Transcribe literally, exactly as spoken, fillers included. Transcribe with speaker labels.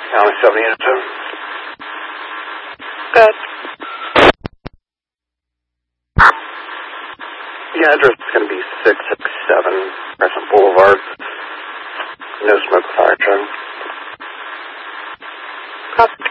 Speaker 1: County seventy and two.
Speaker 2: Good.
Speaker 1: The address is going to be six six seven Crescent Boulevard. No smoke fire truck.
Speaker 2: Copy.